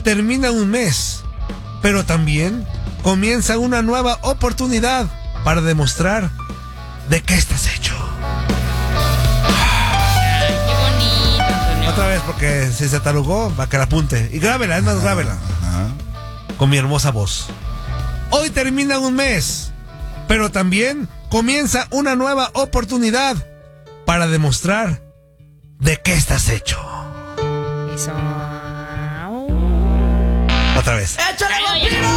termina un mes, pero también comienza una nueva oportunidad para demostrar de qué estás hecho. Ay, qué bonito, Antonio. Otra vez, porque si se tarugó, va que la apunte. Y grábela, es más, grábela. Con mi hermosa voz. Hoy termina un mes, pero también comienza una nueva oportunidad para demostrar de qué estás hecho. Eso. Otra vez. ¡Échale, vampiro!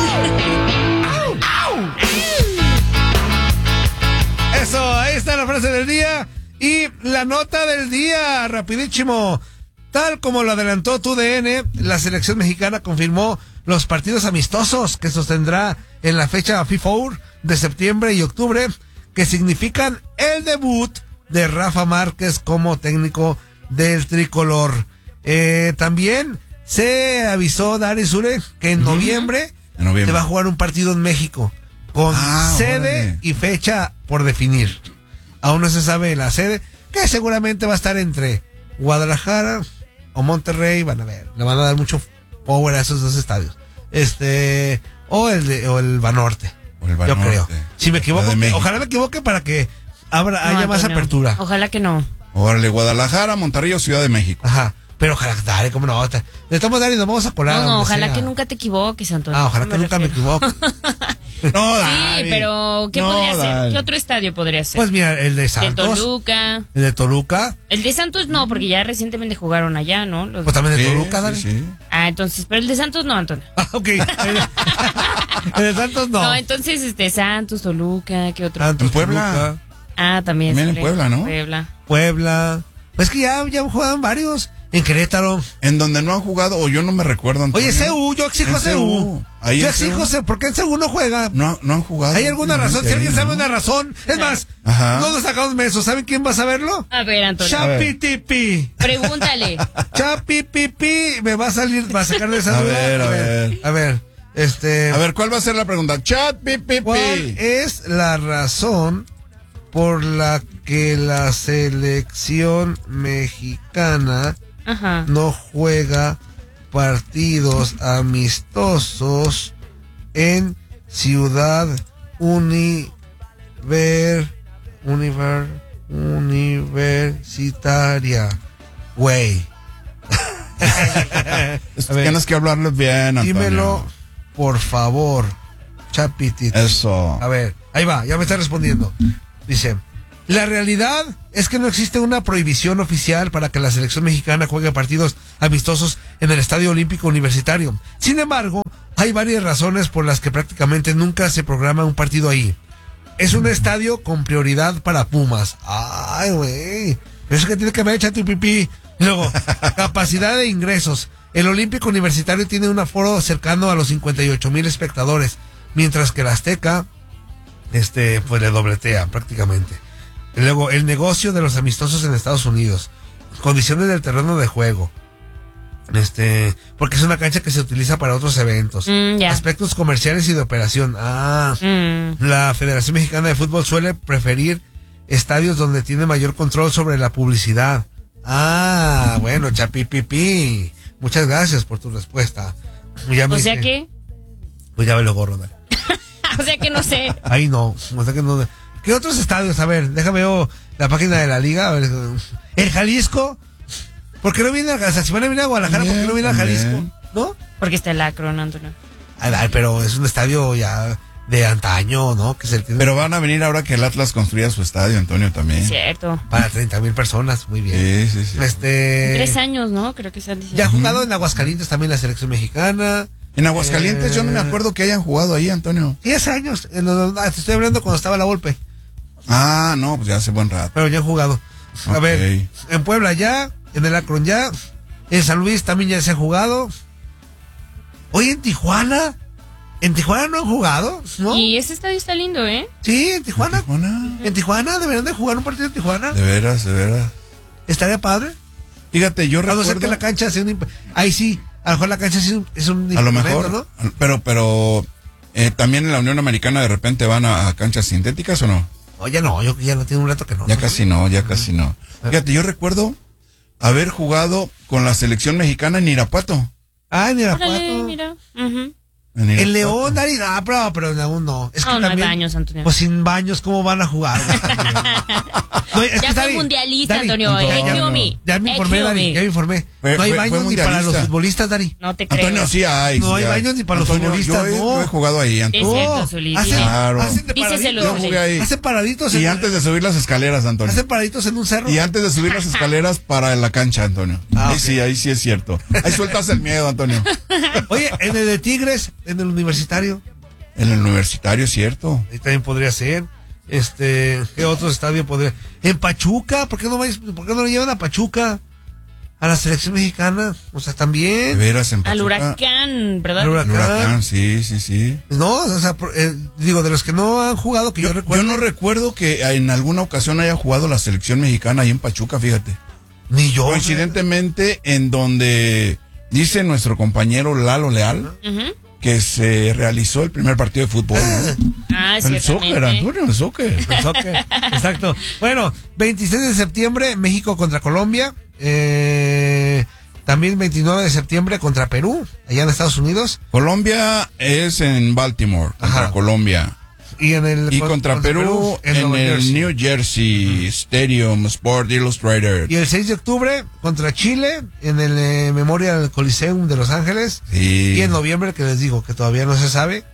Eso, ahí está la frase del día y la nota del día, rapidísimo. Tal como lo adelantó TUDN, la selección mexicana confirmó los partidos amistosos que sostendrá en la fecha FIFA de septiembre y octubre, que significan el debut de Rafa Márquez como técnico del tricolor. También se avisó Dari Zure que en noviembre se va a jugar un partido en México con sede órale. y fecha por definir. Aún no se sabe la sede, que seguramente va a estar entre Guadalajara o Monterrey. Van a ver, le van a dar mucho power a esos dos estadios. O el Banorte. Yo creo. Si me equivoco, ojalá me equivoque para que haya más Antonio, apertura. Ojalá que no. Órale, Guadalajara, Monterrey o Ciudad de México. Ajá. Pero ojalá, dale, cómo no. Le estamos dando y nos vamos a colar. No, donde ojalá sea. que nunca te equivoques, Antonio. Ojalá que nunca me equivoque. No, Sí, pero ¿qué podría ser? ¿Qué otro estadio podría ser? Pues mira, el de De Santos. Toluca. El de Toluca. El de Santos no, porque ya recientemente jugaron allá, ¿no? Pues también de Sí, Toluca, dale. sí. Ah, entonces, pero el de Santos no, Antonio. Ah, ok. El de Santos no. No, entonces, Santos, Toluca, ¿qué otro? Santos, En Puebla. Toluca, Ah, también. También en Puebla, ¿no? Puebla. Pues que ya jugaban varios. En Querétaro. En donde no han jugado, o yo no me recuerdo, Antonio. Oye, CU, yo exijo En CU. Ahí Yo en exijo CU. CU. ¿Por qué en CU no juega? No han jugado. ¿Hay alguna razón? Si Ahí, alguien sabe ¿no? una razón. Es más, Ajá. no nos sacamos mesos. ¿Saben quién va a saberlo? A ver, Antonio. Chapitipi. Pregúntale. Chapipipi. Me va a sacar de esa A duda. ver, a ver. A ver. A ver, ¿cuál va a ser la pregunta? Chat, ¿Cuál es la razón por la que la selección mexicana Ajá. no juega partidos amistosos en Ciudad Universitaria? Güey. Tienes que hablarles bien, Antonio. Dímelo, por favor, Chapitito. Eso. A ver, ahí va, ya me está respondiendo. Dice: la realidad es que no existe una prohibición oficial para que la selección mexicana juegue partidos amistosos en el Estadio Olímpico Universitario. Sin embargo, hay varias razones por las que prácticamente nunca se programa un partido ahí. Es un estadio con prioridad para Pumas. Ay, güey. Eso que tiene que ver, echate pipí. Luego, capacidad de ingresos. El Olímpico Universitario tiene un aforo cercano a los 58,000 espectadores, mientras que el Azteca, pues le dobletea prácticamente. Y luego, el negocio de los amistosos en Estados Unidos. Condiciones del terreno de juego. Porque es una cancha que se utiliza para otros eventos. Ya. Aspectos comerciales y de operación. La Federación Mexicana de Fútbol suele preferir estadios donde tiene mayor control sobre la publicidad. Bueno, Chapipipi. Muchas gracias por tu respuesta. O sea que. Pues ya me lo gorro, dale. O sea que no sé. Ahí no. O sea que no. ¿Qué otros estadios? A ver, déjame ver la página de la liga. A ver, ¿el Jalisco? ¿Por qué no viene a, si van a venir a Guadalajara, por qué no viene a Jalisco? ¿No? Porque está el Akron, Antonio. Ay, pero es un estadio ya de antaño, ¿no? Que se tiene Pero van a venir ahora que el Atlas construya su estadio, Antonio, también. Cierto. para 30,000 personas. Muy bien. Sí. 3 años, ¿no? Creo que están diciendo. Ya ha jugado en Aguascalientes también la selección mexicana. En Aguascalientes yo no me acuerdo que hayan jugado ahí, Antonio. 10 años. Te estoy hablando cuando estaba la Volpe. No, pues ya hace buen rato. Pero ya han jugado. A Ok. ver, en Puebla ya, en el Akron ya, en San Luis también ya se ha jugado. Oye, en Tijuana no han jugado, ¿no? Y ese estadio está lindo, ¿eh? Sí, en Tijuana. Tijuana. En Tijuana deberían de jugar un partido en Tijuana. De veras. Estaría padre. Fíjate, yo A no ser recuerdo. que la cancha sea ahí sí, a lo mejor la cancha sí es un A lo impedimento, mejor, ¿no? pero también en la Unión Americana de repente van a canchas sintéticas, ¿o no? Oye, no, yo ya no tiene un rato que no. Ya casi no. Fíjate, yo recuerdo haber jugado con la selección mexicana en Irapuato. Ay, mira, Órale, mira. El León, Dari, pero en aún no. Es que no también, hay baños, Antonio. Pues sin baños, ¿cómo van a jugar? No, es ya que, fue mundialista, Dari, Antonio. Ya me informé, Dari, ya me informé. No hay baños ni para los futbolistas, Dari. No te creo. Antonio, sí hay. No hay baños ni para los futbolistas, yo he jugado ahí, Antonio. Es cierto, Zuli. Hacen paraditos. Y antes de subir las escaleras, Antonio. Hacen paraditos en un cerro. Y antes de subir las escaleras para la cancha, Antonio. Ahí sí es cierto. Ahí sueltas el miedo, Antonio. Oye, en el de Tigres, en el universitario. En el universitario, cierto. Ahí también podría ser. ¿Qué otro estadio podría? En Pachuca, ¿por qué no lo llevan a Pachuca? A la selección mexicana, o sea, también. ¿De veras en Pachuca? Al Huracán, ¿verdad? Al Huracán, sí. No, o sea, digo, de los que no han jugado, que yo recuerdo. Yo no recuerdo que en alguna ocasión haya jugado la selección mexicana ahí en Pachuca, fíjate. Ni yo. Coincidentemente, en donde dice nuestro compañero Lalo Leal, que se realizó el primer partido de fútbol, ¿no? Sí. El soccer, Antonio, el soccer. Exacto. Bueno, 26 de septiembre, México contra Colombia. También 29 de septiembre contra Perú, allá en Estados Unidos. Colombia es en Baltimore, contra Colombia. Y contra Perú en el New Jersey Stadium Sport Illustrated. Y el 6 de octubre contra Chile en el Memorial Coliseum de Los Ángeles. Sí. Y en noviembre, que les digo que todavía no se sabe.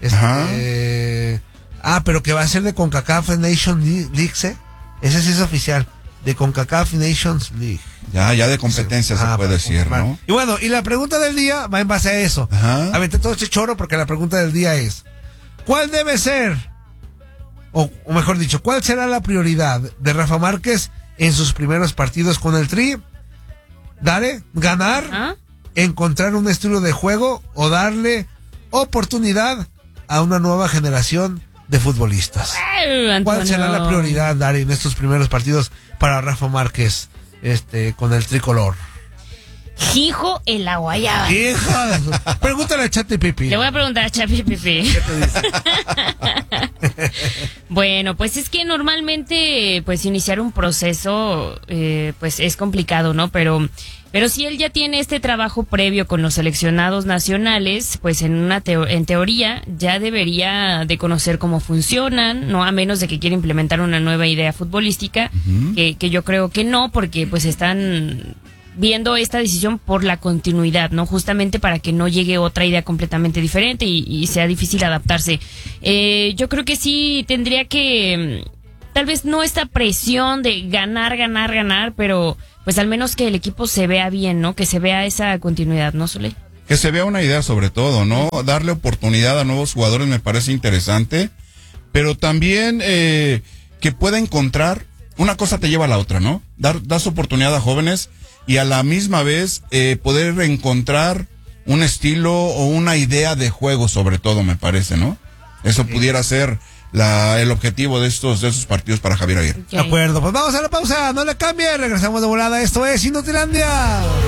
Pero que va a ser de CONCACAF Nations League, ese sí es oficial. De CONCACAF Nations League. Ya de competencia se puede decir, ¿no? Y bueno, y la pregunta del día va en base a eso. Aventé todo este choro porque la pregunta del día es: ¿cuál debe ser, o mejor dicho, cuál será la prioridad de Rafa Márquez en sus primeros partidos con el Tri? ¿Ganar? ¿Encontrar un estilo de juego? ¿O darle oportunidad a una nueva generación de futbolistas? ¿Cuál será la prioridad, Dari, en estos primeros partidos para Rafa Márquez con el tricolor? Hijo en la guayaba. Hija, pregúntale a Chati Pipi. Le voy a preguntar a Chati Pipi. ¿Qué te dice? Bueno, pues es que normalmente, pues iniciar un proceso, pues es complicado, ¿no? Pero si él ya tiene este trabajo previo con los seleccionados nacionales, pues en teoría ya debería de conocer cómo funcionan, no a menos de que quiera implementar una nueva idea futbolística, que yo creo que no, porque pues están viendo esta decisión por la continuidad, ¿no? Justamente para que no llegue otra idea completamente diferente y sea difícil adaptarse. Yo creo que sí tendría que, tal vez no esta presión de ganar, pero pues al menos que el equipo se vea bien, ¿no? Que se vea esa continuidad, ¿no, Zuley? Que se vea una idea sobre todo, ¿no? Darle oportunidad a nuevos jugadores me parece interesante, pero también que pueda encontrar, una cosa te lleva a la otra, ¿no? Das oportunidad a jóvenes y a la misma vez poder encontrar un estilo o una idea de juego sobre todo, me parece, ¿no? Eso pudiera ser el objetivo de esos partidos para Javier Aguirre. De acuerdo, pues vamos a la pausa, no le cambie, regresamos de volada, esto es Inutilandia.